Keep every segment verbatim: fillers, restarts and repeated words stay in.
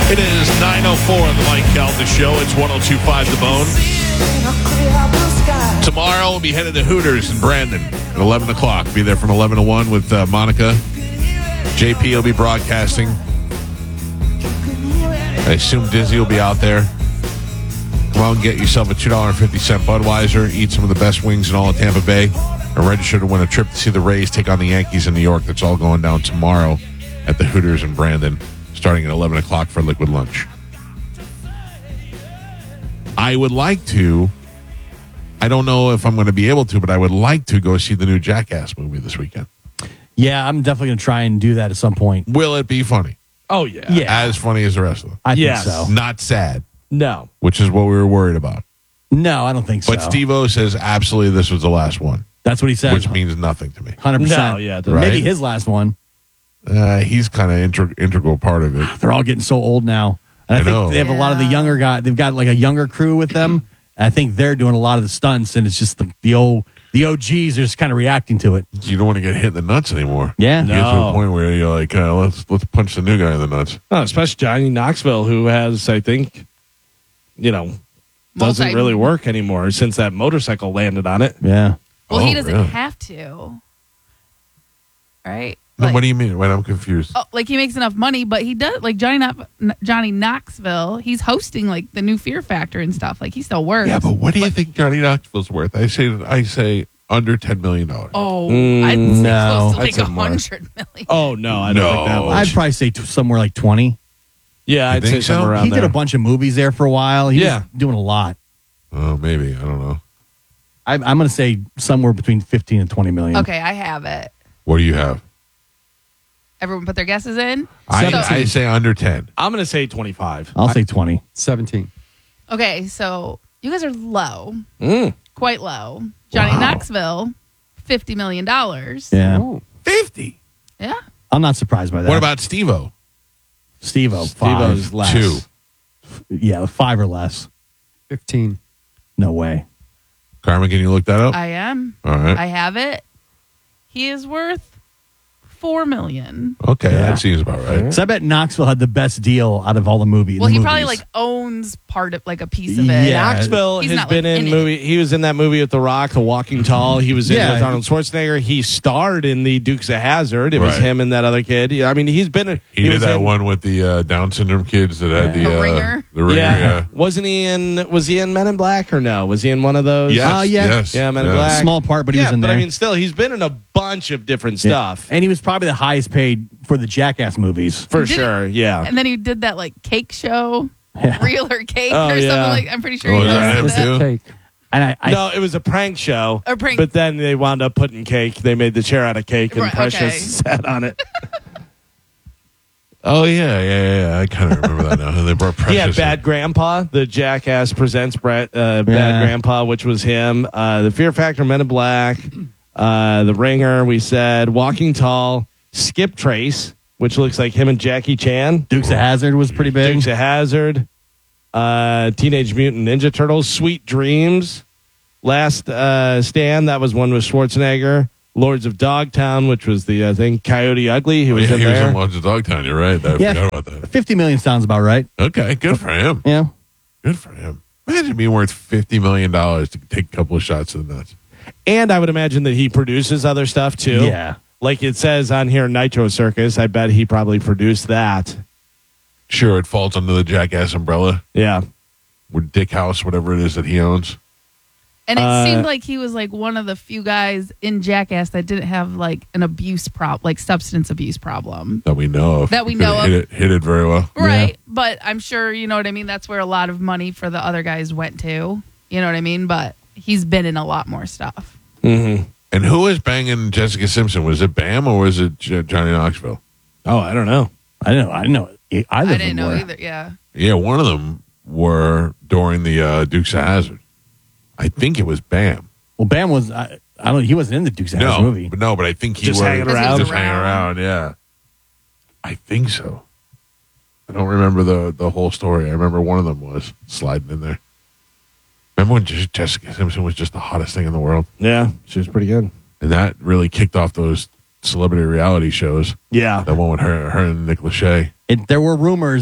It is nine oh four on the Mike Calda Show. It's one oh two point five The Bone. Tomorrow we'll be headed to Hooters in Brandon at eleven o'clock. Be there from eleven to one with uh, Monica. J P will be broadcasting. I assume Dizzy will be out there. Come on, get yourself a two dollars and fifty cents Budweiser. Eat some of the best wings in all of Tampa Bay. And register to win a trip to see the Rays take on the Yankees in New York. That's all going down tomorrow at the Hooters in Brandon, starting at eleven o'clock for Liquid Lunch. I would like to, I don't know if I'm going to be able to, but I would like to go see the new Jackass movie this weekend. Yeah, I'm definitely going to try and do that at some point. Will it be funny? Oh, yeah. Yeah. As funny as the rest of them? I Yes. think so. Not sad, No. which is what we were worried about. No, I don't think so. But Steve-O says absolutely this was the last one, That's what he said. which means nothing to me. one hundred percent. No, yeah, it Maybe doesn't. Right? his last one. Uh, he's kind of integ- integral part of it. They're all getting so old now. And I, I think know. they have a lot of the younger guys. They've got like a younger crew with them. And I think they're doing a lot of the stunts, and it's just the, the old the O Gs are just kind of reacting to it. You don't want to get hit in the nuts anymore. Yeah. You get to a No. point where you're like, uh, let's let's punch the new guy in the nuts. Oh, especially Johnny Knoxville, who has, I think, you know, doesn't Multi- really work anymore since that motorcycle landed on it. Yeah. Well, Oh, he doesn't really? have to. Right? No, Like- what do you mean? Wait, I'm confused. Oh, like he makes enough money, but he does like Johnny Knox- Johnny Knoxville. He's hosting like the new Fear Factor and stuff. Like he still works. Yeah, but what do you think Johnny Knoxville's worth? I say I say under ten million dollars. oh, Mm, I'd say no. close to I'd like say a more. hundred million. Oh, no, I don't No. think that much. I'd probably say t- somewhere like twenty. yeah, You I'd say think so? somewhere around He there. did a bunch of movies there for a while. He Yeah. was doing a lot. Oh, maybe I don't know. I, I'm going to say somewhere between fifteen and twenty million. Okay, I have it. What do you have? Everyone put their guesses in. I, So- I say under ten. I'm going to say twenty-five. I'll say twenty. seventeen. Okay, so you guys are low, Mm. quite low. Johnny Wow. Knoxville, fifty million dollars. Yeah. Oh, Fifty. Yeah. I'm not surprised by that. What about Steve-O? Steve-O? Five. Steve-O's less. Two. Yeah, five or less. fifteen. No way. Carmen, can you look that up? I am. All right. I have it. He is worth four million. Okay, Yeah. that seems about right. So I bet Knoxville had the best deal out of all the movies. Well, the he probably movies. like owns part of like a piece of it. Yeah. Knoxville He's has not, been like, in, in it. movie. He was in that movie with The Rock, The Walking Tall. He was in Yeah. with Arnold Schwarzenegger. He starred in the Dukes of Hazzard. It was Right. him and that other kid. Yeah, I mean, he's been. A, He, did was that in, one with the uh, Down syndrome kids that had Yeah. the, The uh, Ringer? The ringer, Yeah. yeah. wasn't he in? Was he in Men in Black or no? Was he in one of those? Yes, Uh, yeah. yes. Yeah, Men in yes. Black. small part, but he yeah, was in but there. I mean, still, he's been in a bunch of different Yeah. stuff And he was probably the highest paid for the Jackass movies. for Did- sure. Yeah. And then he did that like cake show, Yeah. Real or Cake Oh, or yeah. something like. I'm pretty sure Oh, he is that hosted him that. too? Cake. And I, I no, it was a prank show. A prank. But then they wound up putting cake. They made the chair out of cake, and Right, Precious okay. sat on it. Oh, yeah, yeah, yeah. I kind of remember that now. And they brought Precious He had in. Bad Grandpa, the Jackass Presents Brett, uh, Bad Yeah. Grandpa, which was him. Uh, the Fear Factor, Men in Black, uh, The Ringer, we said, Walking Tall, Skip Trace, which looks like him and Jackie Chan, Dukes of Hazzard was pretty big. Dukes of Hazzard, uh, Teenage Mutant Ninja Turtles, Sweet Dreams, Last uh, Stand, that was one with Schwarzenegger, Lords of Dogtown, which was the uh, thing, Coyote Ugly, he Oh, was yeah, in he was there. in Lords of Dogtown. You're right. I Yeah. forgot about that. fifty million sounds about right. Okay, good for him. Yeah. Good for him. Imagine being worth fifty million dollars to take a couple of shots to the nuts. And I would imagine that he produces other stuff too. Yeah. Like it says on here, Nitro Circus. I bet he probably produced that. Sure, it falls under the Jackass umbrella. Yeah. With Dick House, whatever it is that he owns. And it Uh, seemed like he was like one of the few guys in Jackass that didn't have like an abuse prop, like substance abuse problem. That we know of. That we He could've know hit of. It, hit it very well. Right. But I'm sure, you know what I mean? That's where a lot of money for the other guys went to. You know what I mean? But he's been in a lot more stuff. Mm-hmm. And who was banging Jessica Simpson? Was it Bam or was it J- Johnny Knoxville? Oh, I don't know. I didn't know. I didn't know either I of didn't them know were. either. Yeah. Yeah, one of them were during the uh, Dukes of Hazzard. I think it was Bam. Well, Bam was. I, I don't. He wasn't in the Dukes of Hazzard No, movie. but no, but I think he Just was hanging Because he around. was Just hanging around. around. Yeah, I think so. I don't remember the the whole story. I remember one of them was sliding in there. Remember when J- Jessica Simpson was just the hottest thing in the world, Yeah, she was pretty good. and that really kicked off those celebrity reality shows. Yeah. That one with her, her and Nick Lachey. It, there were rumors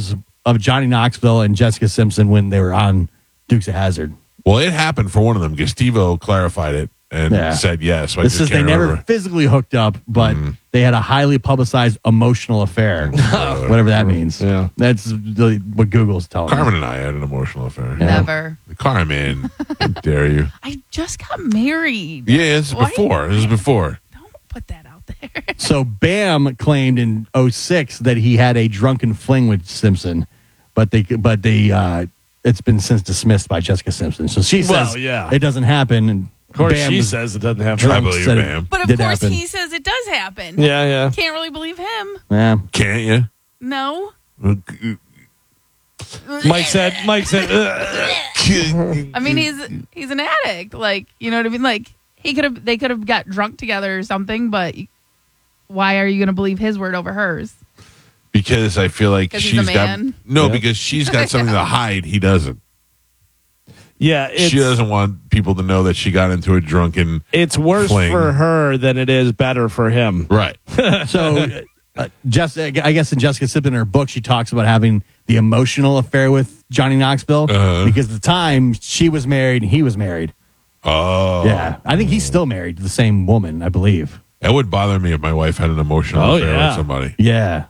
of Johnny Knoxville and Jessica Simpson when they were on Dukes of Hazzard. Well, it happened for one of them because Steve-O clarified it and Yeah. said yes. So I This just is they can't never remember. physically hooked up, but they had a highly publicized emotional affair, whatever that means. Yeah. That's the, what Google's telling Carmen me. and I had an emotional affair. Never. Carmen, how dare you? I just got married. Yeah, this is Why- before. This is before. Don't put that out there. So Bam claimed in oh six that he had a drunken fling with Simpson, but they but they uh, it's been since dismissed by Jessica Simpson. So she says Well, yeah. it doesn't happen, and Of course, Bam she was says it doesn't happen. I drunk, believe said it Bam. But of did course, happen. he says it does happen. Yeah, yeah. Can't really believe him. Yeah. Can't you? No. Mike said, Mike said, "Ugh." I mean, he's he's an addict. Like, you know what I mean? Like, he could have, they could have got drunk together or something. But why are you going to believe his word over hers? Because I feel like 'Cause he's a she's got man? no. Yeah. Because she's got something to hide. He doesn't. yeah, it's, She doesn't want people to know that she got into a drunken. it's worse Fling. for her than it is better for him. Right. So, uh, Jess, I guess in Jessica Simpson, in her book, she talks about having the emotional affair with Johnny Knoxville Uh-huh. because at the time she was married and he was married. Oh. Yeah, I think he's still married to the same woman, I believe. That would bother me if my wife had an emotional Oh, affair yeah. with somebody. Yeah,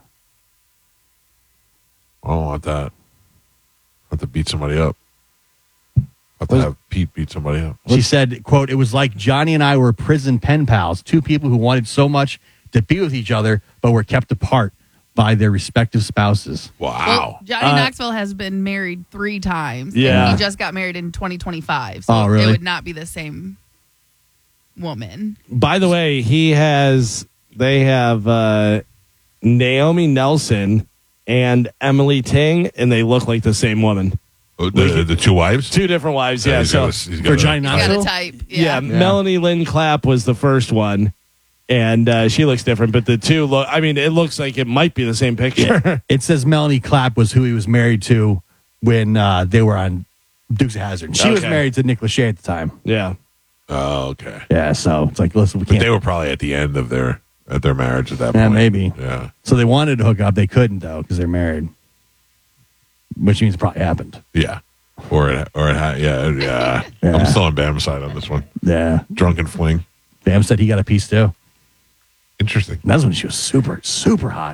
I don't want that. I have to beat somebody up. I have to have Pete beat somebody up. she said, "quote It was like Johnny and I were prison pen pals, two people who wanted so much to be with each other, but were kept apart by their respective spouses." Wow. Well, Johnny Uh, Knoxville has been married three times. Yeah. And he just got married in twenty twenty-five. So Oh, really? it would not be the same woman. By the way, he has, they have uh, Naomi Nelson and Emily Ting, and they look like the same woman. Oh, the, the two wives? Two different wives, yeah. he's so, got a- he's got For a- Johnny You Knoxville? got a type. yeah, Yeah. Melanie Lynn Clapp was the first one, and uh, she looks different, but the two look, I mean, it looks like it might be the same picture. It says Melanie Clapp was who he was married to when uh, they were on Dukes of Hazzard. She was Okay. married to Nick Lachey at the time. yeah. Oh, okay. Yeah, so it's like, listen, we But can't. they were probably at the end of their at their marriage at that Yeah, point. maybe. Yeah. So they wanted to hook up. They couldn't, though, because they're married. Which means it probably happened. Yeah. Or it, or it had, yeah, yeah. Yeah. I'm still on Bam's side on this one. Yeah. Drunken fling. Bam said he got a piece, too. Interesting. And that's when she was super, super hot.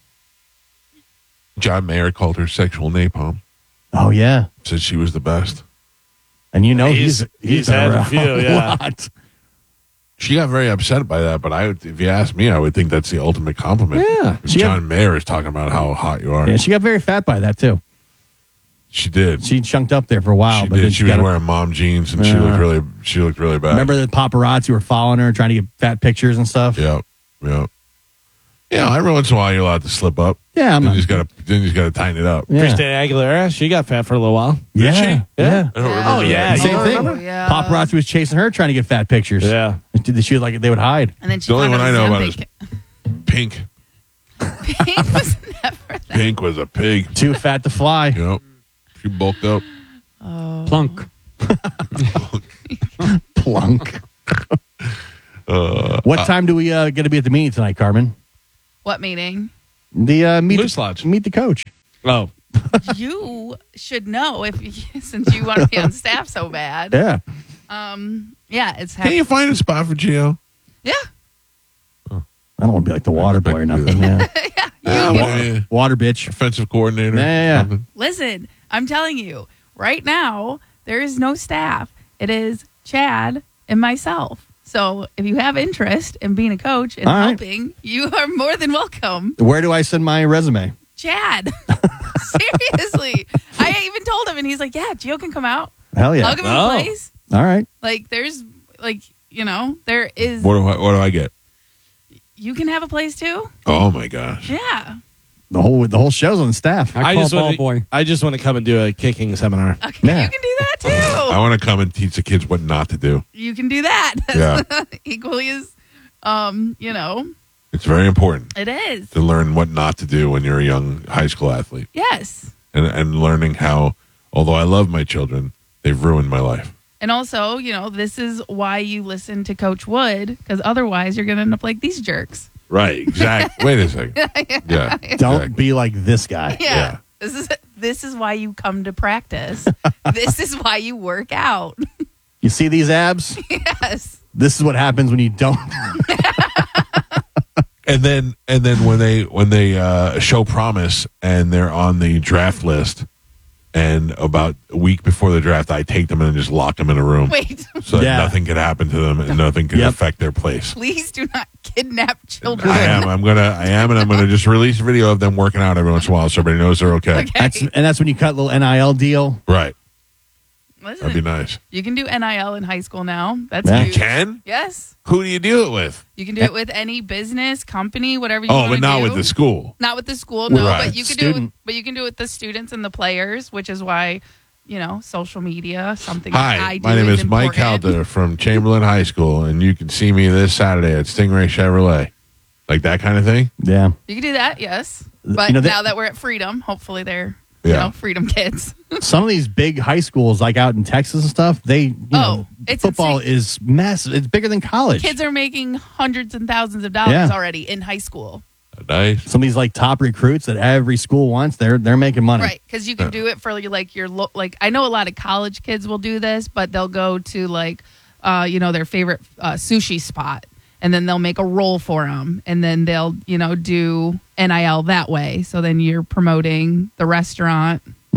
John Mayer called her sexual napalm. Oh, yeah. Said she was the best. And you know He's- he's he's, he's had a around few, yeah. lot. She got very upset by that, but I, would, if you ask me, I would think that's the ultimate compliment. Yeah. If She John had- Mayer is talking about how hot you are. Yeah, she got very fat by that, too. She did. She chunked up there for a while. she but did. then She was got a- wearing mom jeans, and she Yeah. looked really. She looked really bad. Remember the paparazzi were following her, trying to get fat pictures and stuff? Yeah, yeah, yeah. Every once in a while, you're allowed to slip up. Yeah, I'm Then not- you just gotta. Then you just gotta tighten it up. Yeah. Christina Aguilera, she got fat for a little while. Yeah, Did she? yeah. Yeah. I don't remember Oh, that. yeah, Same you thing. remember? Yeah. Paparazzi was chasing her, trying to get fat pictures. Yeah. She was like they would hide. And then she The only found one out I know it was about Ozempic. Pink. Pink was never that. Pink was a pig. Too fat to fly. Yep. She bulked up. Plunk. Plunk. Uh, What time do we uh, get to be at the meeting tonight, Carmen? What meeting? The uh, meet Moose Lodge. meet the coach. Oh. You should know if you, since you want to be on staff so bad. Yeah. Um, yeah, it's Can you find a spot for Gio? yeah. I don't want to be like the water boy or nothing. Yeah. Yeah, You- well, yeah. Water bitch. Offensive coordinator. Yeah, yeah, yeah. something. Listen, I'm telling you, right now there is no staff. It is Chad and myself. So if you have interest in being a coach and All right. helping, you are more than welcome. Where do I send my resume? Chad, seriously, I even told him, and he's like, "Yeah, Gio can come out. Hell yeah. I'll give him Oh. a place. All right. Like, there's like, you know, there is. What do I? What do I get? You can have a place too. Oh my gosh! Yeah. The whole the whole show's on staff. I I call just ball want boy. to, I just want to come and do a kicking seminar. Okay, Yeah. you can do that I too. want to come and teach the kids what not to do. You can do that. Yeah. Equally as, um, you know, It's very important it is. to learn what not to do when you're a young high school athlete, Yes. and and learning how, although I love my children, they've ruined my life. And also, you know, this is why you listen to Coach Wood, because otherwise you're going to end up like these jerks. Right. Exactly. Wait a second. Yeah. Don't exactly. be like this guy. Yeah. This is this is why you come to practice. This is why you work out. You see these abs? Yes. This is what happens when you don't. And then and then when they when they uh, show promise and they're on the draft list, and about a week before the draft, I take them and just lock them in a room Wait, so that Yeah. nothing can happen to them and nothing can Yep. affect their place. please do not kidnap children. I am. I'm gonna. I am, and I'm gonna just release a video of them working out every once in a while so everybody knows they're okay. Okay. That's, and that's when you cut a little N I L deal. Right. Listen, That'd be nice. you can do N I L in high school now. That's Yeah. huge. You can? Yes. Who do you do it with? You can do it with any business, company, whatever you Oh, want to but not do. with the school. Not with the school, no. Right. But you can do it. With, Student. but you can do it with the students and the players, which is why, you know, social media, something Hi, that I do my name is Mike important. Halter from Chamberlain High School, and you can see me this Saturday at Stingray Chevrolet. Like that kind of thing? Yeah. You can do that, yes. But You know, that- now that we're at Freedom, hopefully they're Yeah. you know Freedom kids. Some of these big high schools, like out in Texas and stuff, they, you know, Oh, it's football insane. is massive. It's bigger than college. Kids are making hundreds and thousands of dollars Yeah. already in high school. Nice. Some of these like top recruits that every school wants, they're they're making money. Right, because you can do it for like your lo- like. I know a lot of college kids will do this, but they'll go to like, uh, you know, their favorite uh, sushi spot, and then they'll make a roll for them, and then they'll you know do N I L that way. So then you're promoting the restaurant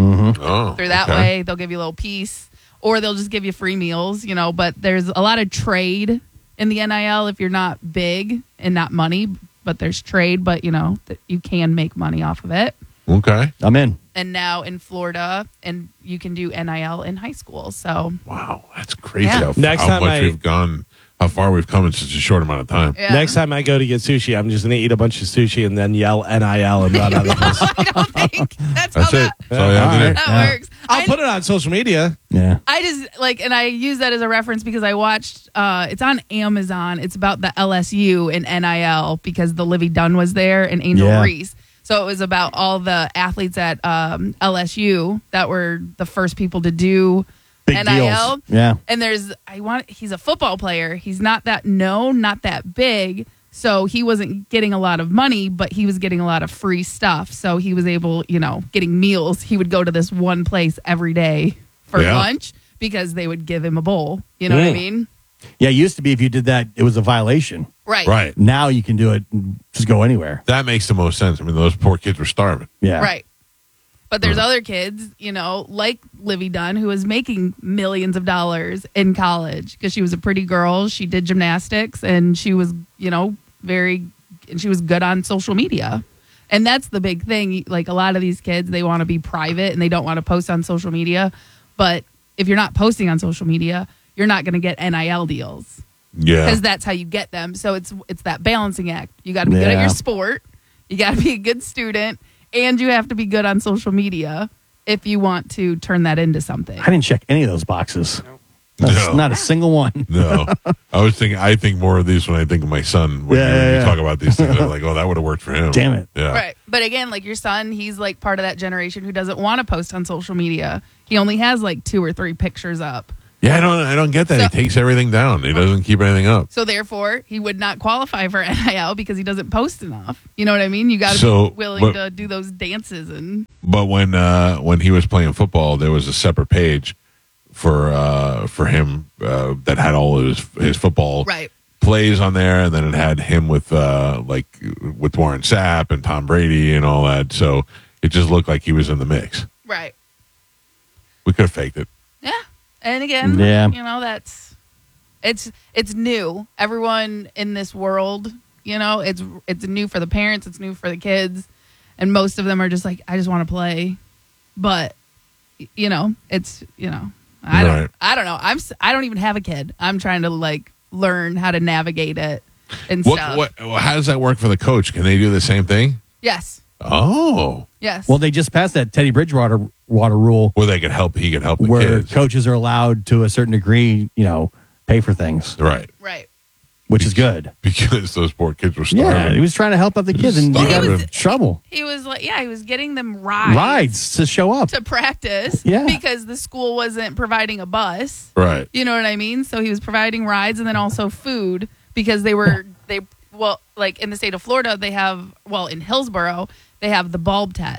Oh, through that okay. way. They'll give you a little piece, or they'll just give you free meals. You know, but there's a lot of trade in the N I L if you're not big and not money, but there's trade. But you know that you can make money off of it. Okay. I'm in. And now in Florida, and you can do N I L in high school. So Wow, that's crazy Yeah. how, Next how time much I- we've gone, how far we've come in such a short amount of time. yeah. Next time I go to get sushi, I'm just going to eat a bunch of sushi and then yell N I L and run out of the place. I don't think that's, That's how it. that, That's all you have to do. that Yeah. works. I'll I, put it on social media. Yeah. I just like, and I use that as a reference because I watched. Uh, it's on Amazon. It's about the L S U and N I L because the Livy Dunn was there and Angel Yeah. Reese. So it was about all the athletes at um, L S U that were the first people to do Big N I L. deals. Yeah. And there's, I want, he's a football player. He's not that known, not that big. So he wasn't getting a lot of money, but he was getting a lot of free stuff. So he was able, you know, getting meals. He would go to this one place every day for Yeah. lunch because they would give him a bowl. You know what I Mm. mean? Yeah. It used to be if you did that, it was a violation. Right. Right. Now you can do it and just go anywhere. That makes the most sense. I mean, those poor kids were starving. Yeah. Right. But there's Mhm. other kids, you know, like Livy Dunn, who was making millions of dollars in college because she was a pretty girl. She did gymnastics and she was, you know, very, and she was good on social media. And that's the big thing. Like a lot of these kids, they want to be private and they don't want to post on social media. But if you're not posting on social media, you're not going to get N I L deals Yeah. because that's how you get them. So it's it's that balancing act. You got to be good at Yeah. your sport. You got to be a good student, and you have to be good on social media if you want to turn that into something. I didn't check any of those boxes. Not, No. not a single one. No, I was thinking. I think more of these when I think of my son. When, Yeah, you, when yeah, you yeah. talk about these things, I'm like, oh, that would have worked for him. Damn it. Yeah. Right. But again, like your son, he's like part of that generation who doesn't want to post on social media. He only has like two or three pictures up. Yeah, I don't. I don't get that. So- he takes everything down. He doesn't keep anything up. So therefore, he would not qualify for N I L because he doesn't post enough. You know what I mean? You got to So, be willing but- to do those dances and But when uh, when he was playing football, there was a separate page for uh, for him uh, that had all of his his football right. plays on there, and then it had him with uh, like with Warren Sapp and Tom Brady and all that. So it just looked like he was in the mix. Right. We could have faked it. Yeah. And again, Yeah. you know, that's it's it's new. Everyone in this world, you know, it's it's new for the parents, it's new for the kids, and most of them are just like, I just want to play. But y- you know, it's, you know, I don't Right. I don't know. I'm s- I don't even have a kid. I'm trying to like learn how to navigate it and What, stuff. what? How does that work for the coach? Can they do the same thing? Yes. Oh, Yes. Well, they just passed that Teddy Bridgewater water rule well, they could help. He could help the where kids. coaches are allowed to a certain degree, you know, pay for things, Right, right. which is good. because those poor kids were Yeah, starving. he was trying to help out the kids, and you got Starving. in trouble. He was like, yeah, he was getting them rides, Rides to show up. to practice Yeah. because the school wasn't providing a bus. Right. You know what I mean? So he was providing rides and then also food because they were they well like in the state of Florida they have well in Hillsborough they have the bulb test.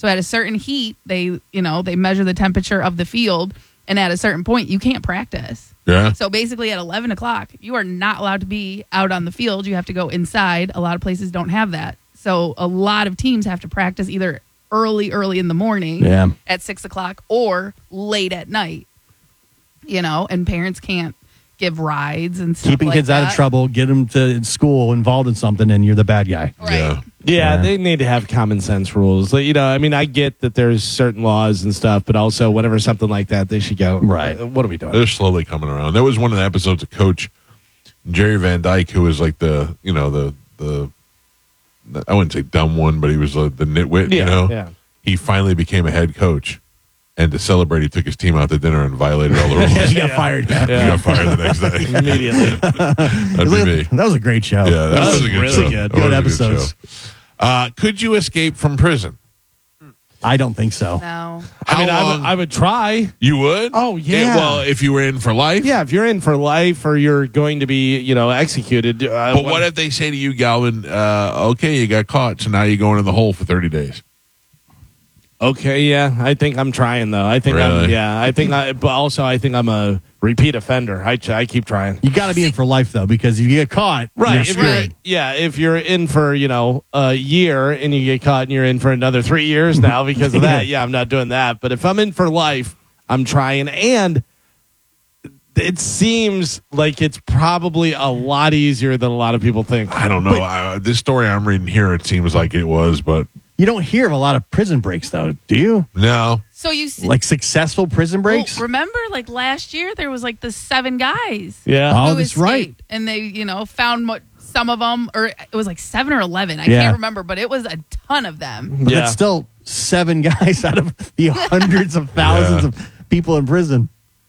So at a certain heat, they, you know, they measure the temperature of the field, and at a certain point, you can't practice. Yeah. So basically, at eleven o'clock, you are not allowed to be out on the field. You have to go inside. A lot of places don't have that. So a lot of teams have to practice either early, early in the morning Yeah. at six o'clock or late at night. You know, and parents can't give rides and stuff Keeping like kids that. out of trouble, get them to school involved in something, and you're the bad guy. Right. Yeah. Yeah, Yeah. they need to have common sense rules. Like, you know, I mean, I get that there's certain laws and stuff, but also whenever something like that, they should go, Right. "Uh, What are we doing? They're slowly coming around. There was one of the episodes of Coach Jerry Van Dyke, who was like the, you know, the, the, I wouldn't say dumb one, but he was uh, the nitwit, Yeah, you know? yeah. He finally became a head coach. And to celebrate, he took his team out to dinner and violated all the rules. He He got fired. Yeah. got fired the next day. Immediately. That'd be me. That was a great show. Yeah, that, That was, was a good really show. good. That was Good a episodes. show. Uh, could you escape from prison? I don't think so. No. I mean, How I long- would, I would try. You would? Oh, Yeah, yeah. well, if you were in for life? Yeah, if you're in for life or you're going to be, you know, executed. Uh, But what if they say to you, Galvin, uh, okay, you got caught, so now you're going in the hole for thirty days? Okay, yeah, I think I'm trying though. I think I'm, Really? yeah, I think I, but also I think I'm a repeat offender. I, I keep trying. You got to be in for life, though, because if you get caught, Right. you're If screwed. you're, Right. yeah, if you're in for, you know, a year and you get caught and you're in for another three years now because of that, yeah, I'm not doing that. But if I'm in for life, I'm trying. And it seems like it's probably a lot easier than a lot of people think. I don't know. I, this story I'm reading here, it seems like it was, but You don't hear of a lot of prison breaks, though, do you? no. So you see, Like successful prison breaks? well, remember, like last year, there was like the seven guys. Yeah. Oh, who that's escaped, right. And they, you know, found what some of them, or it was like seven or eleven. I Yeah. can't remember, but it was a ton of them. But Yeah. that's still seven guys out of the hundreds of thousands Yeah. of people in prison.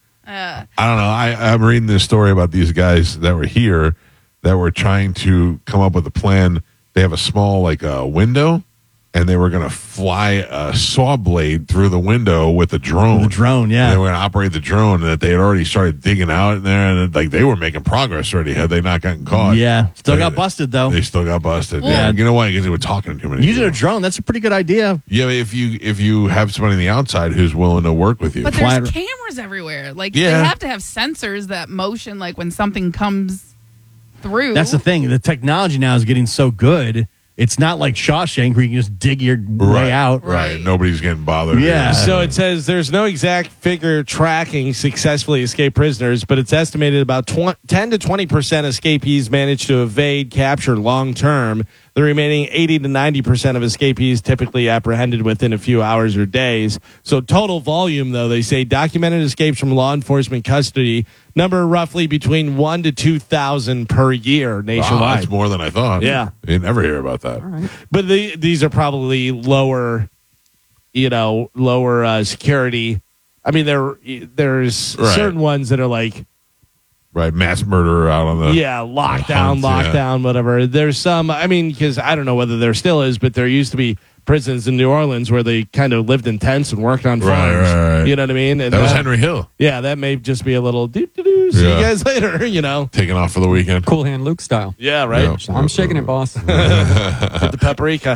Uh, I don't know. I, I'm reading this story about these guys that were here that were trying to come up with a plan. They have a small, like, uh, window, and they were going to fly a saw blade through the window with a drone. The drone, And yeah. they were going to operate the drone, and that they had already started digging out in there, and like they were making progress already. Had they not gotten caught? Yeah. Still They- got busted, though. They still got busted. Well- yeah, you know why? Because they were talking too many. Using a people. drone, that's a pretty good idea. Yeah, if you if you have somebody on the outside who's willing to work with you. but Fly there's it- cameras everywhere. Like Yeah. they have to have sensors that motion, like when something comes through. That's the thing. The technology now is getting so good. It's not like Shawshank where you can just dig your right, way out. Right. Right. Nobody's getting bothered. Yeah. So it says there's no exact figure tracking successfully escaped prisoners, but it's estimated about tw- ten to twenty percent escapees manage to evade capture long term. The remaining eighty to ninety percent of escapees typically apprehended within a few hours or days. So total volume, though, they say documented escapes from law enforcement custody number roughly between one to two thousand per year Wow, nationwide. that's more than I thought. Yeah. You never hear about that. But the, these are probably lower, you know, lower uh, security. I mean, there there's Right. certain ones that are like, Right. Mass murderer out on the. yeah, lockdown, hunt, yeah. lockdown, whatever. There's some, I mean, because I don't know whether there still is, but there used to be prisons in New Orleans where they kind of lived in tents and worked on Right, farms. right, right. You know what I mean? And That was Henry Hill Yeah, that may just be a little doo doo doo. See Yeah. you guys later, you know? taking off for the weekend. Cool Hand Luke style. Yeah, right? Yeah. So I'm shaking it, boss. With the paprika.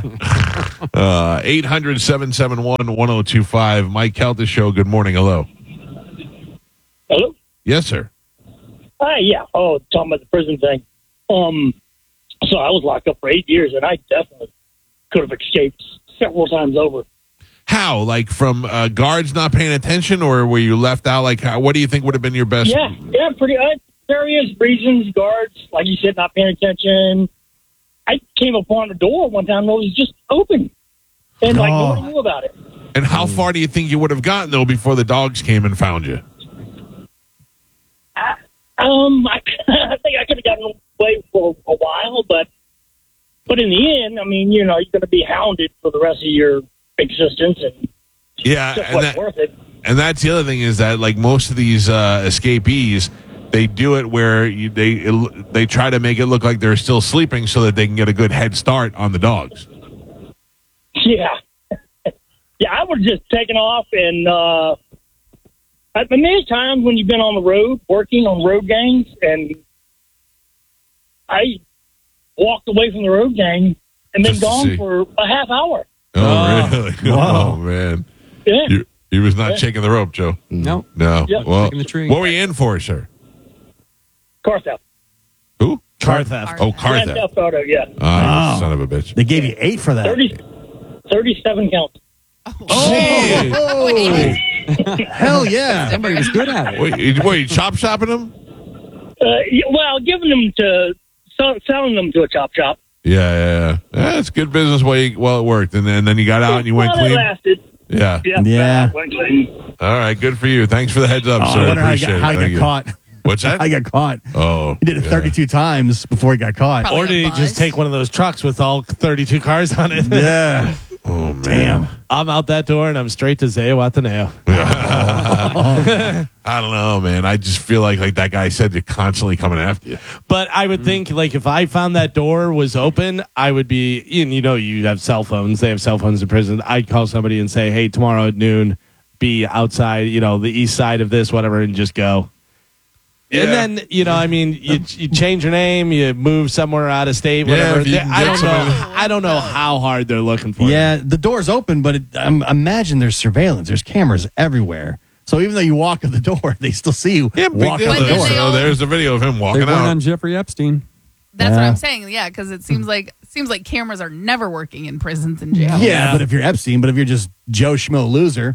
Uh, eight hundred, seven seven one, one oh two five. Mike Keltis Show. Good morning. Hello. Hello? Yes, sir. Hi, yeah. Oh, talking about the prison thing. Um, so I was locked up for eight years, and I definitely could have escaped several times over. How? Like from uh, guards not paying attention, or were you left out? Like, how, what do you think would have been your best? Yeah, yeah, pretty. Uh, various reasons, guards, like you said, not paying attention. I came upon a door one time that was just open, and like Oh. nobody knew about it. And how far do you think you would have gotten though before the dogs came and found you? I, um, I, I think I could have gotten away for a while, but but in the end, I mean, you know, you're going to be hounded for the rest of your existence, and Yeah, just and wasn't that, worth it. and that's the other thing is that like most of these uh, escapees, they do it where you, they it, they try to make it look like they're still sleeping so that they can get a good head start on the dogs. Yeah. Yeah, I would have just taken off and uh I mean, there's times when you've been on the road working on road gangs, and I walked away from the road gang and been Just to gone see. for a half hour. Oh, really? Whoa. Oh, man. Yeah. You, he was not shaking the rope, Joe. No. No. Yep. Well, Shaking the tree. what were you in for, sir? Car theft. Who? Car theft. Oh, car Grand theft. theft auto, yeah. Ah, you Oh. son of a bitch. They gave you eight for that. thirty, thirty-seven counts. Jeez. Oh, hell yeah. Somebody was good at it. Wait, you, wait, you chop shopping them? Uh, yeah, well, giving them to, sell, selling them to a chop shop. Yeah, yeah, yeah. That's good business while, you, while it worked. And then, then you got out and you went Well, it clean. lasted. Yeah. Yeah. Yeah. Went clean. All right, good for you. Thanks for the heads up, Oh, sir. I I wonder how he appreciate got, how it. he Thank got you. caught. What's that? I got caught. Oh. He did it yeah. thirty-two times before he got caught. Probably. Or did he Buzz. just take one of those trucks with all thirty-two cars on it? Yeah. Oh, man. Damn. I'm out that door and I'm straight to Zewataneo. I don't know, man. I just feel like, like that guy said, they're constantly coming after you. But I would think, like, if I found that door was open, I would be, and you know, you have cell phones. They have cell phones in prison. I'd call somebody and say, hey, tomorrow at noon, be outside, you know, the east side of this, whatever, and just go. Yeah. And then, you know, I mean, you, you change your name, you move somewhere out of state, whatever. if you can I get don't know. somebody- I don't know how hard they're looking for you. Yeah, the door's open, but it, um, imagine there's surveillance. There's cameras everywhere. So even though you walk in the door, they still see you Yeah, big walk deal. out the But then door. they So all- there's the video of him They walking went out. on Jeffrey Epstein. That's what Yeah. I'm saying. Yeah, because it seems like seems like cameras are never working in prisons and jails. Yeah, but if you're Epstein, but if you're just Joe Schmo loser,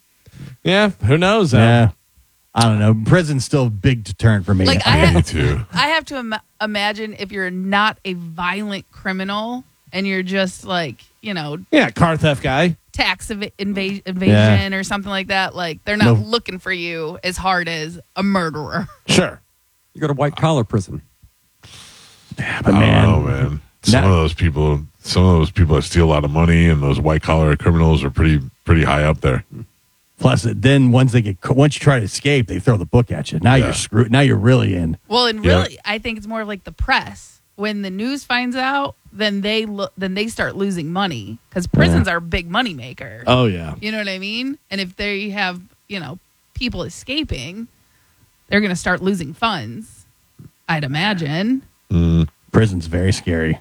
Yeah, who knows? though? yeah, I don't know. Prison's still a big deterrent for me. Like, I I have- Me too. I have to Im- imagine if you're not a violent criminal and you're just like, you know, Yeah, car theft guy. tax ev- inva- invasion or something like that, like they're not No. looking for you as hard as a murderer. Sure. You go to white collar prison. but I don't man, know, man. Some Now- of those people, some of those people that steal a lot of money, and those white collar criminals are pretty, pretty high up there. plus then once they get ca- once you try to escape, they throw the book at you. Now Yeah. you're screwed. Now you're really in. Well, and Yeah. really, I think it's more like the press. When the news finds out, then they lo- then they start losing money because prisons are a big money maker. Oh, yeah. You know what I mean? And if they have, you know, people escaping, they're going to start losing funds, I'd imagine. Mm, Prison's very scary.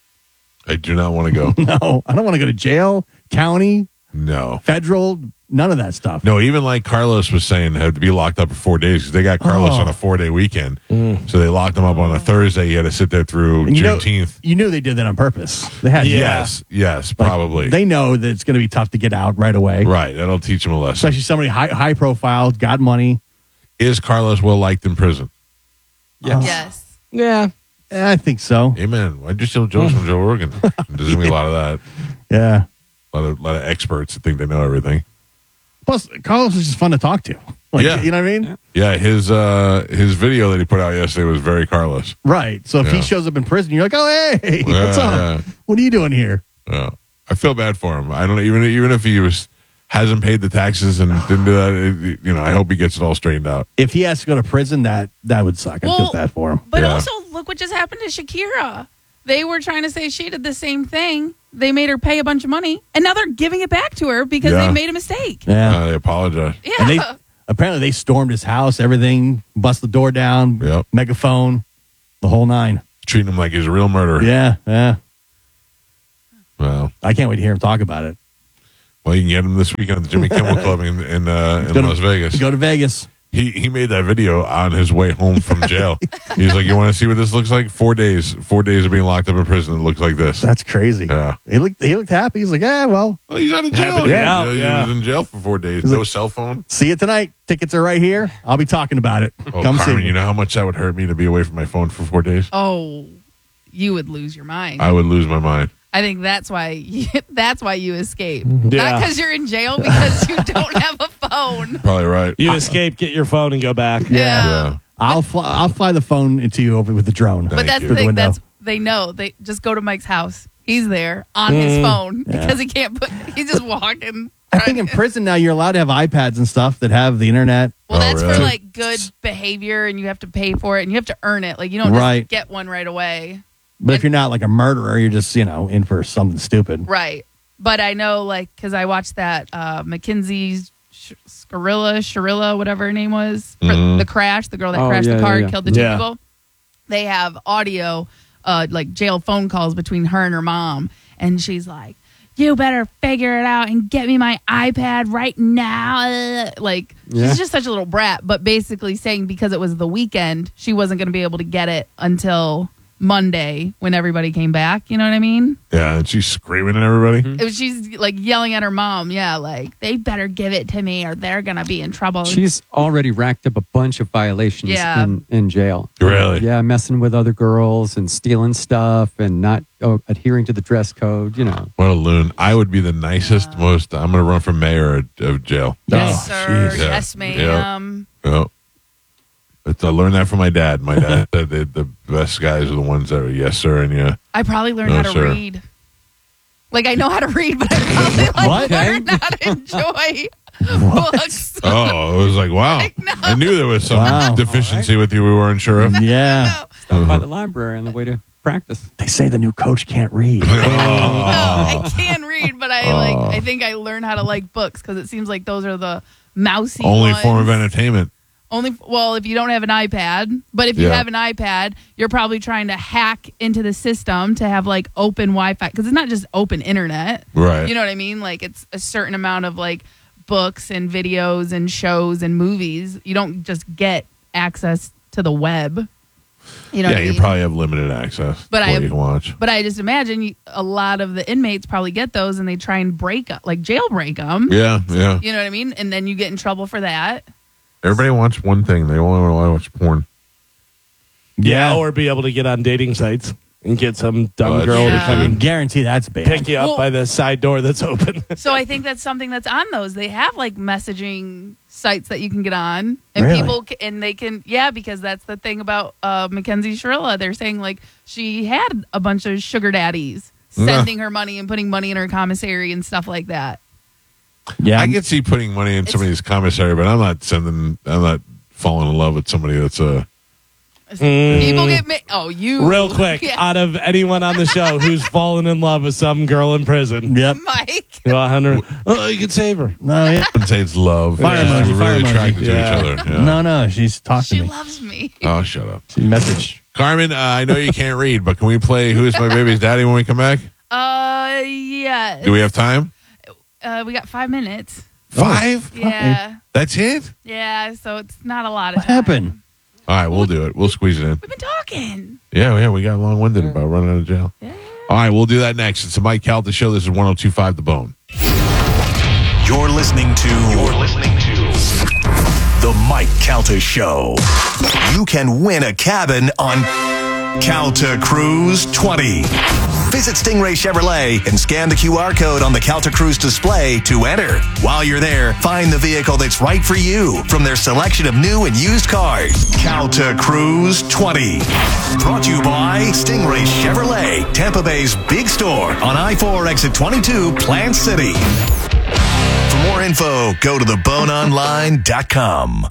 I do not want to go. No, I don't want to go to jail, county, No. federal, none of that stuff. No, even like Carlos was saying, had to be locked up for four days because they got Carlos Oh. on a four day weekend. So they locked him up on a Thursday. He had to sit there through And you know, Juneteenth. you knew they did that on purpose. They had Yes, yes, Like, probably. They know that it's going to be tough to get out right away. right. That'll teach him a lesson. Especially somebody high, high profile, got money. Is Carlos well liked in prison? Yes. Yes. Yeah. Eh, I think so. Amen. Why'd you steal Joe from Joe Rogan? There's gonna be a lot of that. Yeah. A lot of, lot of experts that think they know everything. Plus, Carlos is just fun to talk to. Like, Yeah. You know what I mean? Yeah, his uh his video that he put out yesterday was very Carlos. Right. So if Yeah. he shows up in prison, you're like, oh, hey, what's Yeah, up? yeah. What are you doing here? Yeah. I feel bad for him. I don't even even if he was hasn't paid the taxes and didn't do that. It, you know, I hope he gets it all straightened out. If he has to go to prison, that that would suck. I feel Well, bad for him. But Yeah. also, look what just happened to Shakira. They were trying to say she did the same thing. They made her pay a bunch of money, and now they're giving it back to her because Yeah. they made a mistake. Yeah. Uh, I apologize. Yeah. And they apparently they stormed his house, everything, bust the door down, Yep. megaphone, the whole nine. Treating him like he's a real murderer. Yeah, yeah. Well, I can't wait to hear him talk about it. well, you can get him this weekend at the Jimmy Kimmel Club in in, uh, in Go to- Las Vegas. Go to Vegas. He he made that video on his way home from jail. He's like, "You want to see what this looks like? Four days, four days of being locked up in prison. It looks like this." That's crazy. Yeah. He looked he looked happy. He's like, yeah, well, Well, he's out of jail. Happy to be Yeah, out, he yeah. was in jail for four days. He's No like- cell phone. see you tonight. Tickets are right here. I'll be talking about it. Oh, Come see Carmen, me. you know how much that would hurt me to be away from my phone for four days? Oh, you would lose your mind. I would lose my mind. I think that's why you, that's why you escape. Yeah. Not because you're in jail, because you don't have a phone. Probably right. You escape, get your phone, and go back. Yeah. Yeah. I'll fly. I'll fly the phone into you over with the drone. Thank But that's you. the Through the thing. window. That's they know. They just go to Mike's house. He's there on his phone because he can't put. He's just walking. I think in prison now you're allowed to have iPads and stuff that have the internet. Well, Oh, that's really? for like good behavior, and you have to pay for it, and you have to earn it. Like you don't Right. just get one right away. But if you're not like a murderer, you're just you know in for something stupid. Right. But I know, like, because I watched that uh, Mackenzie's Sh- Scarilla, Sharilla, whatever her name was, for Mhm. the crash, the girl that Oh, crashed yeah, the car yeah, and yeah. killed the two Yeah. people. They have audio, uh, like jail phone calls between her and her mom. And she's like, you better figure it out and get me my iPad right now. Like, Yeah. she's just such a little brat, but basically saying because it was the weekend, she wasn't going to be able to get it until Monday when everybody came back. You know what I mean? Yeah, and she's screaming at everybody. It was, she's like yelling at her mom. Yeah, like, they better give it to me or they're going to be in trouble. She's already racked up a bunch of violations Yeah. in, in jail. Really? Yeah, messing with other girls and stealing stuff and not oh, adhering to the dress code, you know. What a loon. I would be the nicest, most, I'm going to run for mayor of, of jail. Yes, Oh, sir. jeez. Yeah. Yes, ma'am. Yeah. It's, I learned that from my dad. My dad said that the best guys are the ones that are yes, sir, and yeah. I probably learned No, how to sir. read. Like, I know how to read, but I probably like, What? learned how to enjoy books. Oh, it was like, wow. Like, no. I knew there was some Wow. deficiency with you we weren't sure of. Yeah. By the library on the way to practice. They say the new coach can't read. No, I can read, but I like. I think I learned how to like books because it seems like those are the mousy Only ones. form of entertainment. Only well, if you don't have an iPad, but if you Yeah. have an iPad, you're probably trying to hack into the system to have like open Wi-Fi because it's not just open internet. Right. You know what I mean? Like it's a certain amount of like books and videos and shows and movies. You don't just get access to the web. You know yeah, what I you mean? probably have limited access But to I what have- you can watch. But I just imagine you, a lot of the inmates probably get those and they try and break up, like jailbreak them. Yeah, yeah. You know what I mean? And then you get in trouble for that. Everybody wants one thing. They only want to watch porn. Yeah, or be able to get on dating sites and get some dumb Oh, that's girl to Yeah. I come can and guarantee that's bad. pick you up Well- by the side door that's open. So I think that's something that's on those. They have like messaging sites that you can get on, and Really? people ca- and they can yeah, because that's the thing about uh, Mackenzie Shirilla. They're saying like she had a bunch of sugar daddies sending her money and putting money in her commissary and stuff like that. Yeah. I could see putting money in It's- somebody's commissary, but I'm not sending. I'm not falling in love with somebody that's a. People get ma- oh you Real quick, yeah, out of anyone on the show who's fallen in love with some girl in prison, Yep. Mike. you know, one hundred, oh, you can save her. No, yeah. I wouldn't say it's love. Fire It's just emoji, we're fire really emoji. attracted to Yeah. each other. Yeah. No, no. She's talking She to me. loves me. Oh, shut up, She messaged. Carmen. Uh, I know you can't read, but can we play "Who's My Baby's Daddy" when we come back? Uh yeah. Do we have time? Uh, we got five minutes. Five. Yeah. That's it. Yeah. So it's not a lot of What time. happened? All right, we'll do it. We'll squeeze it in. We've been talking. Yeah, yeah. We got long-winded about running out of jail. Yeah. All right, we'll do that next. It's the Mike Calta Show. This is one oh two point five The Bone. You're listening to. You're listening to the Mike Calta Show. You can win a cabin on Calta Cruise twenty. Visit Stingray Chevrolet and scan the Q R code on the Calta Cruise display to enter. While you're there, find the vehicle that's right for you from their selection of new and used cars. Calta Cruise twenty. Brought to you by Stingray Chevrolet, Tampa Bay's big store on I four exit twenty-two, Plant City. For more info, go to the bone online dot com.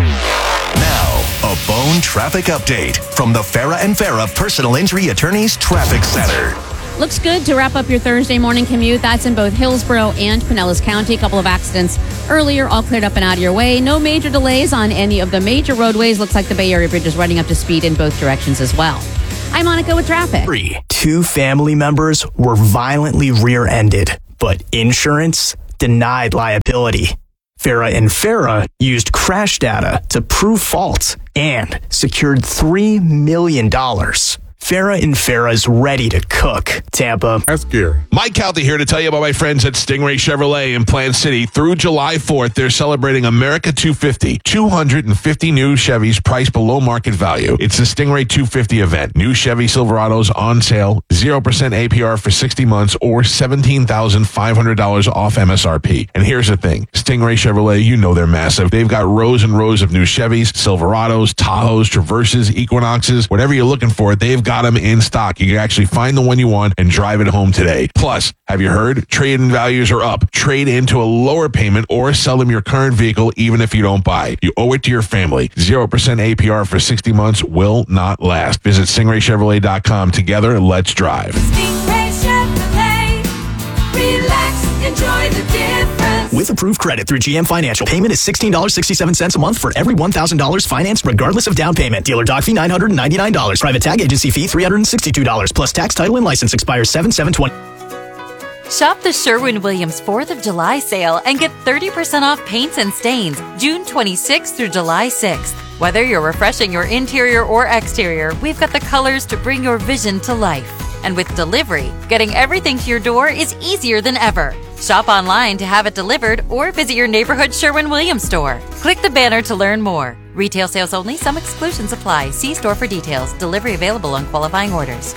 Now, a Bone traffic update from the Farah and Farah Personal Injury Attorneys Traffic Center. Looks good to wrap up your Thursday morning commute. That's in both Hillsborough and Pinellas County. A couple of accidents earlier, all cleared up and out of your way. No major delays on any of the major roadways. Looks like the Bay Area Bridge is running up to speed in both directions as well. I'm Monica with traffic. Three. Two family members were violently rear-ended, but insurance denied liability. Farah and Farah used crash data to prove fault and secured three million dollars. Farah and Farah's ready to cook. Tampa. That's gear. Mike Calta here to tell you about my friends at Stingray Chevrolet in Plant City. Through July fourth, they're celebrating America two fifty. two hundred fifty new Chevys priced below market value. It's the Stingray two fifty event. New Chevy Silverados on sale, zero percent A P R for sixty months or seventeen thousand five hundred dollars off M S R P. And here's the thing. Stingray Chevrolet, you know they're massive. They've got rows and rows of new Chevys, Silverados, Tahoes, Traverses, Equinoxes, whatever you're looking for, they've got them in stock. You can actually find the one you want and drive it home today. Plus, have you heard? Trade-in values are up. Trade into a lower payment or sell them your current vehicle even if you don't buy. You owe it to your family. zero percent A P R for sixty months will not last. Visit stingray chevrolet dot com. Together, let's drive. Stingray Chevrolet. Relax, enjoy the difference. With approved credit through G M Financial, payment is sixteen dollars and sixty-seven cents a month for every one thousand dollars financed regardless of down payment. Dealer doc fee nine hundred ninety-nine dollars. Private tag agency fee three hundred sixty-two dollars plus tax, title, and license expires seven seven twenty. Shop the Sherwin-Williams fourth of July sale and get thirty percent off paints and stains June twenty-sixth through July sixth. Whether you're refreshing your interior or exterior, we've got the colors to bring your vision to life. And with delivery, getting everything to your door is easier than ever. Shop online to have it delivered or visit your neighborhood Sherwin-Williams store. Click the banner to learn more. Retail sales only. Some exclusions apply. See store for details. Delivery available on qualifying orders.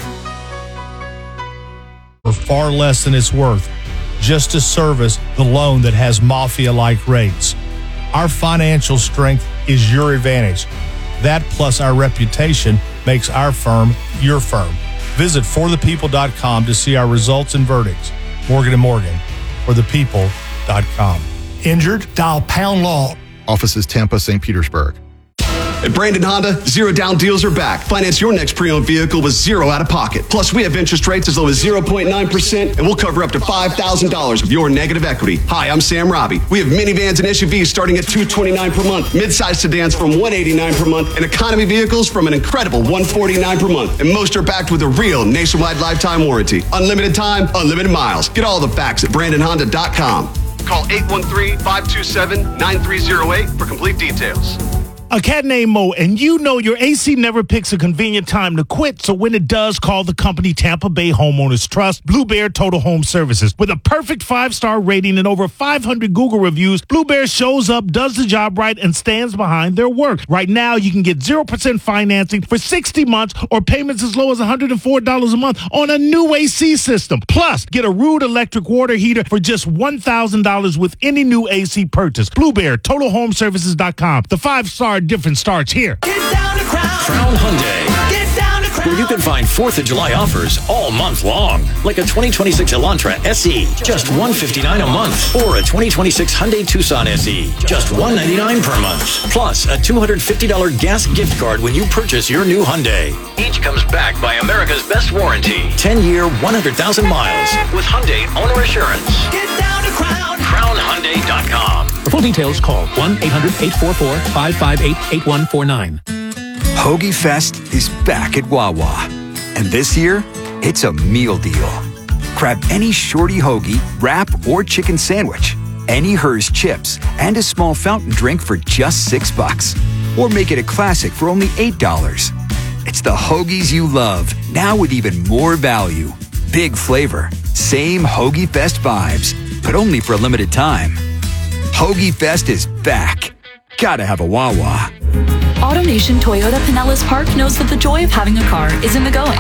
For far less than it's worth, just to service the loan that has mafia-like rates. Our financial strength is your advantage. That plus our reputation makes our firm your firm. Visit for the people dot com to see our results and verdicts. Morgan and Morgan, for the people dot com. Injured? Dial pound law. Offices Tampa, Saint Petersburg. At Brandon Honda, zero down deals are back. Finance your next pre-owned vehicle with zero out of pocket. Plus, we have interest rates as low as zero point nine percent, and we'll cover up to five thousand dollars of your negative equity. Hi, I'm Sam Robbie. We have minivans and S U Vs starting at two hundred twenty-nine dollars per month, midsize sedans from one hundred eighty-nine dollars per month, and economy vehicles from an incredible one hundred forty-nine dollars per month. And most are backed with a real nationwide lifetime warranty. Unlimited time, unlimited miles. Get all the facts at Brandon Honda dot com. Call eight one three, five two seven, nine three zero eight for complete details. A cat named Mo, and you know your A C never picks a convenient time to quit, so when it does, call the company Tampa Bay Homeowners Trust, Blue Bear Total Home Services. With a perfect five-star rating and over five hundred Google reviews, Blue Bear shows up, does the job right, and stands behind their work. Right now, you can get zero percent financing for sixty months or payments as low as one hundred four dollars a month on a new A C system. Plus, get a Rude electric water heater for just one thousand dollars with any new A C purchase. Blue Bear Total Home Services dot com. The five-star difference starts here. Get down to Crown. Crown Hyundai. Get down to Crown. Where you can find fourth of July offers all month long. Like a twenty twenty-six Elantra S E, just one hundred fifty-nine dollars a month. Or a twenty twenty-six Hyundai Tucson S E, just one hundred ninety-nine dollars per month. Plus a two hundred fifty dollars gas gift card when you purchase your new Hyundai. Each comes backed by America's best warranty. ten-year, one hundred thousand miles with Hyundai Owner Assurance. Get down to Crown. Crown Hyundai dot com. For full details, call one eight hundred, eight four four, five five eight, eight one four nine. Hoagie Fest is back at Wawa. And this year, it's a meal deal. Grab any shorty hoagie, wrap, or chicken sandwich, any Hers chips, and a small fountain drink for just six bucks. Or make it a classic for only eight dollars. It's the hoagies you love, now with even more value. Big flavor, same Hoagie Fest vibes, but only for a limited time. Hoagie Fest is back. Gotta have a Wawa. AutoNation Toyota Pinellas Park knows that the joy of having a car is in the going.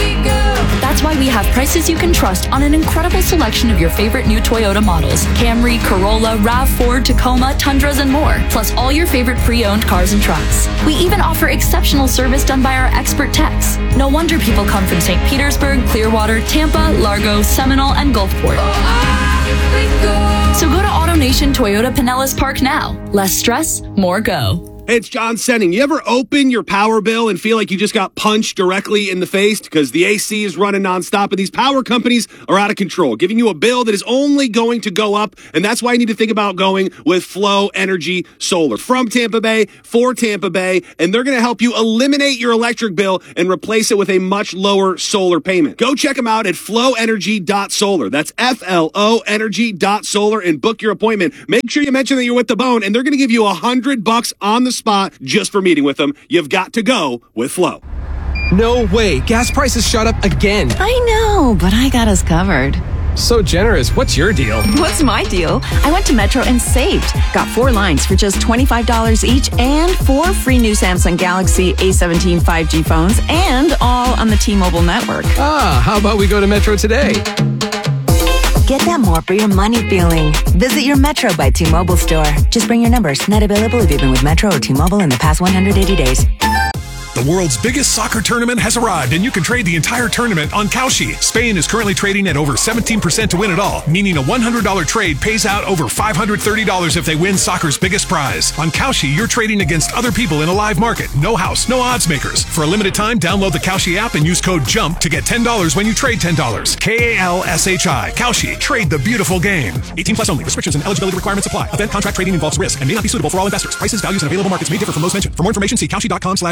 That's why we have prices you can trust on an incredible selection of your favorite new Toyota models. Camry, Corolla, RAV four, Tacoma, Tundras, and more. Plus all your favorite pre-owned cars and trucks. We even offer exceptional service done by our expert techs. No wonder people come from Saint Petersburg, Clearwater, Tampa, Largo, Seminole, and Gulfport. So go to AutoNation Toyota Pinellas Park now. Less stress, more go. Hey, it's John Senning. You ever open your power bill and feel like you just got punched directly in the face because the A C is running nonstop and these power companies are out of control, giving you a bill that is only going to go up, and that's why you need to think about going with Flow Energy Solar. From Tampa Bay, for Tampa Bay, and they're going to help you eliminate your electric bill and replace it with a much lower solar payment. Go check them out at flow energy dot solar. That's F L O energy dot solar and book your appointment. Make sure you mention that you're with the bone, and they're going to give you a hundred bucks on the spot just for meeting with them. You've got to go with Flow. No way. Gas prices shot up again. I know, but I got us covered. So generous. What's your deal? What's my deal? I went to Metro and saved. Got four lines for just twenty-five dollars each and four free new Samsung Galaxy A seventeen five G phones, and all on the T-Mobile network. Ah, how about we go to Metro today? Get that more for your money feeling. Visit your Metro by T-Mobile store. Just bring your numbers. Not available if you've been with Metro or T-Mobile in the past one hundred eighty days. The world's biggest soccer tournament has arrived, and you can trade the entire tournament on Kalshi. Spain is currently trading at over seventeen percent to win it all, meaning a one hundred dollars trade pays out over five hundred thirty dollars if they win soccer's biggest prize. On Kalshi, you're trading against other people in a live market. No house, no odds makers. For a limited time, download the Kalshi app and use code JUMP to get ten dollars when you trade ten dollars. K A L S H I. Kalshi. Trade the beautiful game. eighteen plus only. Restrictions and eligibility requirements apply. Event contract trading involves risk and may not be suitable for all investors. Prices, values, and available markets may differ from those mentioned. For more information, see Kalshi dot com slash regulatory.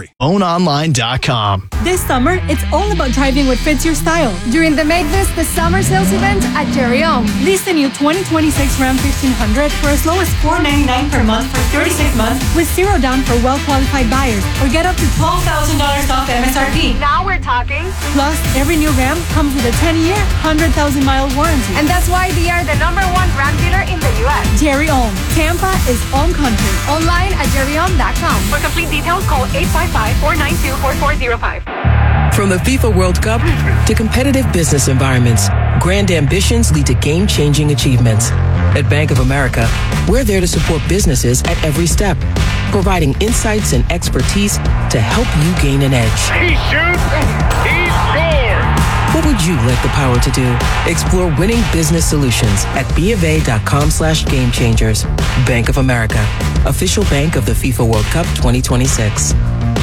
inventory. own online dot com. This summer, it's all about driving what fits your style. During the Make This the Summer Sales event at Jerry Ohm. Lease the new twenty twenty-six Ram fifteen hundred for as low as four hundred ninety-nine dollars per month for thirty-six months with zero down for well-qualified buyers, or get up to twelve thousand dollars off M S R P. Now we're talking. Plus, every new Ram comes with a ten-year, one hundred thousand mile warranty. And that's why they are the number one Ram dealer in the U S. Jerry Ohm. Tampa is Ohm country. Online at jerry ohm dot com. For complete details, call eight five five, four nine two, four four zero five. From the FIFA World Cup to competitive business environments, grand ambitions lead to game-changing achievements. At Bank of America, we're there to support businesses at every step, providing insights and expertise to help you gain an edge. He shoots, he scores! What would you like the power to do? Explore winning business solutions at bofa.com slash game changers. Bank of America, official bank of the FIFA World Cup twenty twenty-six.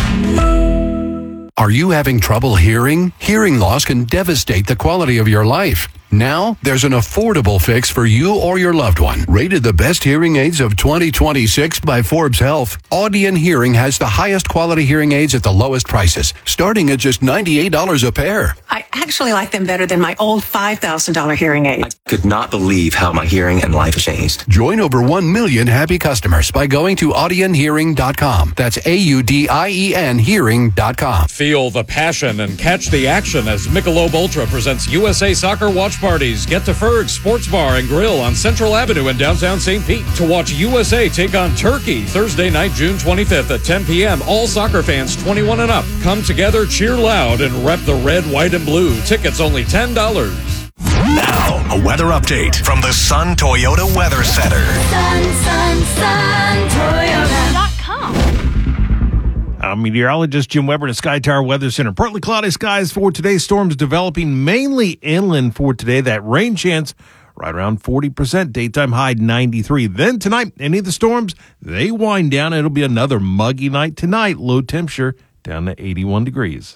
Are you having trouble hearing? Hearing loss can devastate the quality of your life. Now, there's an affordable fix for you or your loved one. Rated the best hearing aids of twenty twenty-six by Forbes Health, Audion Hearing has the highest quality hearing aids at the lowest prices, starting at just ninety-eight dollars a pair. I actually like them better than my old five thousand dollars hearing aid. I could not believe how my hearing and life changed. Join over one million happy customers by going to audion hearing dot com. That's A U D I E N hearing dot com. Feel the passion and catch the action as Michelob Ultra presents U S A Soccer Watch Parties. Get to Ferg's Sports Bar and Grill on Central Avenue in downtown Saint Pete to watch U S A take on Turkey Thursday night, June twenty-fifth at ten p.m. All soccer fans twenty-one and up. Come together, cheer loud, and rep the red, white, and blue. Tickets only ten dollars. Now, a weather update from the Sun Toyota Weather Center. Sun, sun, sun, Toyota dot com. I'm meteorologist Jim Weber at Sky Tower Weather Center. Partly cloudy skies for today. Storms developing mainly inland for today. That rain chance right around forty percent. Daytime high ninety-three. Then tonight, any of the storms, they wind down. It'll be another muggy night tonight. Low temperature down to eighty-one degrees.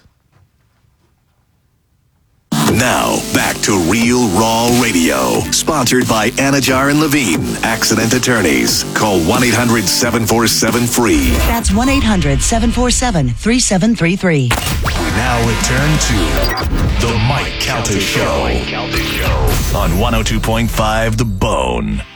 Now, back to Real Raw Radio. Sponsored by Anajar and Levine, Accident Attorneys. Call one eight hundred seven four seven free. That's one eight hundred seven four seven three seven three three. We now return to The Mike Calta Show on one oh two point five The Bone.